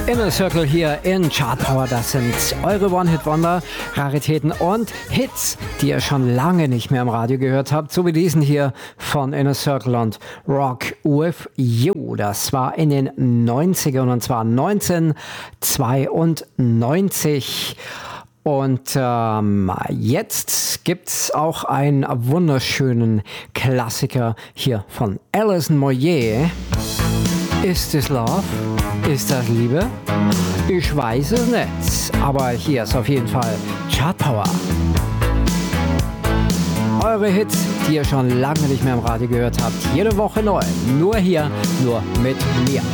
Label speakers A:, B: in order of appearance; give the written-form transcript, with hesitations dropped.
A: Inner Circle hier in Chart Power. Das sind eure One-Hit-Wonder, Raritäten und Hits, die ihr schon lange nicht mehr im Radio gehört habt. So wie diesen hier von Inner Circle und Rock With You. Das war in den 90ern und zwar 1992. Und jetzt gibt's auch einen wunderschönen Klassiker hier von Alison Moyet. Ist es Love? Ist das Liebe? Ich weiß es nicht. Aber hier ist auf jeden Fall Chart Power. Eure Hits, die ihr schon lange nicht mehr im Radio gehört habt. Jede Woche neu. Nur hier, nur mit mir.